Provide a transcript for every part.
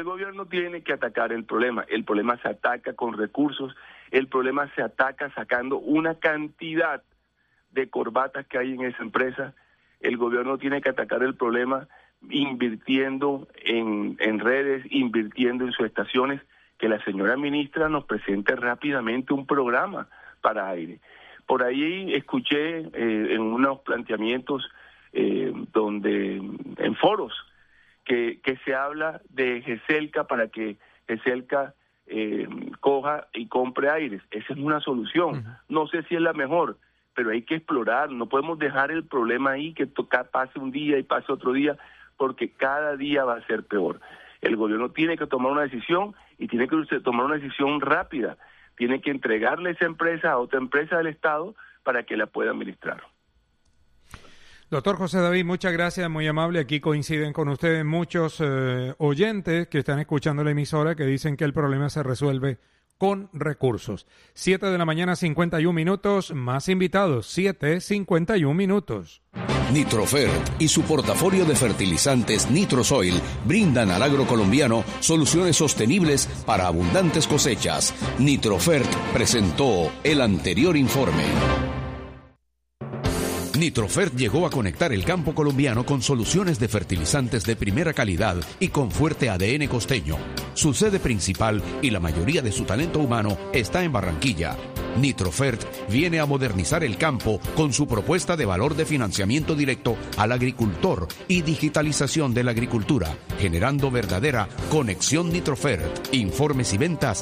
gobierno tiene que atacar el problema. El problema se ataca con recursos, el problema se ataca sacando una cantidad de corbatas que hay en esa empresa. El gobierno tiene que atacar el problema invirtiendo en redes, invirtiendo en sus estaciones, que la señora ministra nos presente rápidamente un programa para aire. Por ahí escuché en unos planteamientos donde en foros que se habla de GESELCA para que GESELCA coja y compre aires. Esa es una solución. No sé si es la mejor, pero hay que explorar. No podemos dejar el problema ahí, que pase un día y pase otro día, porque cada día va a ser peor. El gobierno tiene que tomar una decisión y tiene que tomar una decisión rápida. Tiene que entregarle esa empresa a otra empresa del Estado para que la pueda administrar. Doctor José David, muchas gracias, muy amable. Aquí coinciden con ustedes muchos oyentes que están escuchando la emisora que dicen que el problema se resuelve con recursos. 7:51 a.m, más invitados, 7:51. Nitrofert y su portafolio de fertilizantes Nitrosoil brindan al agro colombiano soluciones sostenibles para abundantes cosechas. Nitrofert presentó el anterior informe. Nitrofert llegó a conectar el campo colombiano con soluciones de fertilizantes de primera calidad y con fuerte ADN costeño. Su sede principal y la mayoría de su talento humano está en Barranquilla. Nitrofert viene a modernizar el campo con su propuesta de valor de financiamiento directo al agricultor y digitalización de la agricultura, generando verdadera conexión Nitrofert. Informes y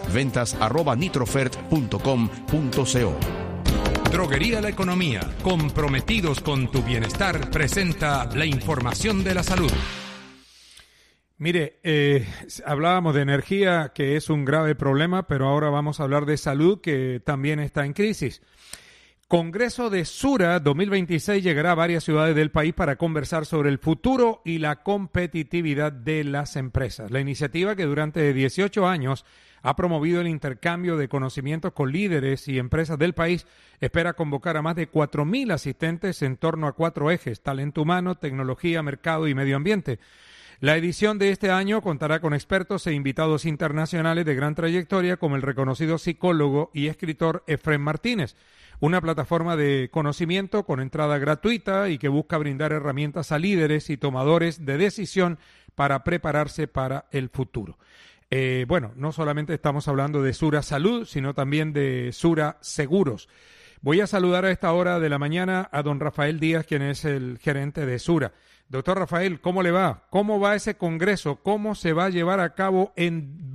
ventas@nitrofert.com.co. Droguería La Economía, comprometidos con tu bienestar, presenta la información de la salud. Mire, hablábamos de energía, que es un grave problema, pero ahora vamos a hablar de salud, que también está en crisis. Congreso de Sura 2026 llegará a varias ciudades del país para conversar sobre el futuro y la competitividad de las empresas. La iniciativa, que durante 18 años ha promovido el intercambio de conocimientos con líderes y empresas del país, espera convocar a más de 4.000 asistentes en torno a 4 ejes: talento humano, tecnología, mercado y medio ambiente. La edición de este año contará con expertos e invitados internacionales de gran trayectoria, como el reconocido psicólogo y escritor Efrén Martínez, una plataforma de conocimiento con entrada gratuita y que busca brindar herramientas a líderes y tomadores de decisión para prepararse para el futuro. Bueno, no solamente estamos hablando de Sura Salud, sino también de Sura Seguros. Voy a saludar a esta hora de la mañana a don Rafael Díaz, quien es el gerente de Sura. Doctor Rafael, ¿cómo le va? ¿Cómo va ese congreso? ¿Cómo se va a llevar a cabo en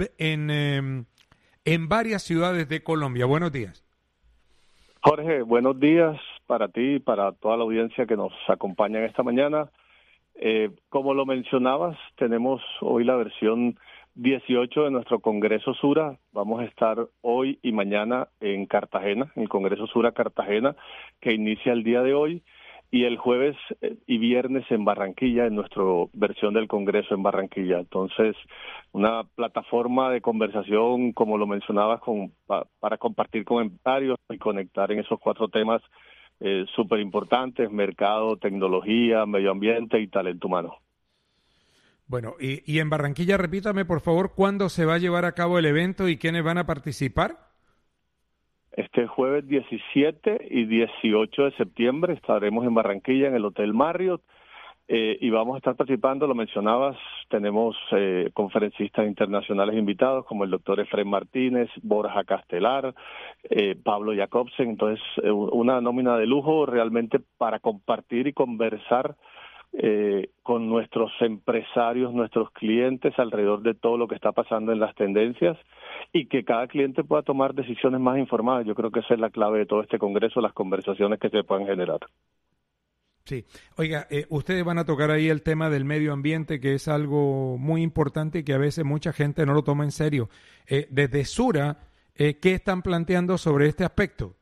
varias ciudades de Colombia? Buenos días. Jorge, buenos días para ti y para toda la audiencia que nos acompaña en esta mañana. Como lo mencionabas, tenemos hoy la versión 18 de nuestro Congreso Sura. Vamos a estar hoy y mañana en Cartagena, en el Congreso Sura Cartagena, que inicia el día de hoy, y el jueves y viernes en Barranquilla, en nuestra versión del Congreso en Barranquilla. Entonces, una plataforma de conversación, como lo mencionabas, para compartir comentarios y conectar en esos 4 temas súper importantes: mercado, tecnología, medio ambiente y talento humano. Bueno, y en Barranquilla, repítame por favor, ¿cuándo se va a llevar a cabo el evento y quiénes van a participar? Este jueves 17 y 18 de septiembre estaremos en Barranquilla, en el Hotel Marriott, y vamos a estar participando, lo mencionabas, tenemos conferencistas internacionales invitados como el doctor Efrén Martínez, Borja Castelar, Pablo Jacobsen. Entonces, una nómina de lujo realmente para compartir y conversar con nuestros empresarios, nuestros clientes, alrededor de todo lo que está pasando en las tendencias, y que cada cliente pueda tomar decisiones más informadas. Yo creo que esa es la clave de todo este congreso, las conversaciones que se puedan generar. Sí. Oiga, ustedes van a tocar ahí el tema del medio ambiente, que es algo muy importante y que a veces mucha gente no lo toma en serio. Desde Sura, ¿qué están planteando sobre este aspecto?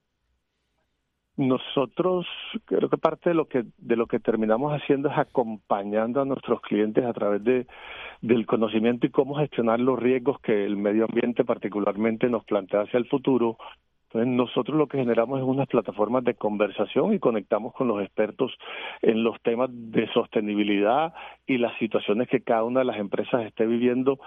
Nosotros creo que parte de lo que terminamos haciendo es acompañando a nuestros clientes a través del conocimiento y cómo gestionar los riesgos que el medio ambiente particularmente nos plantea hacia el futuro. Entonces, nosotros lo que generamos es unas plataformas de conversación y conectamos con los expertos en los temas de sostenibilidad y las situaciones que cada una de las empresas esté viviendo